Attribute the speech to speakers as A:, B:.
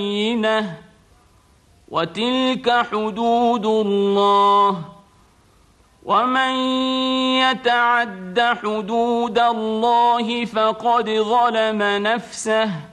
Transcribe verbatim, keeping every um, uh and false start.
A: بينة وتلك حدود الله ومن يتعد حدود الله فقد ظلم نفسه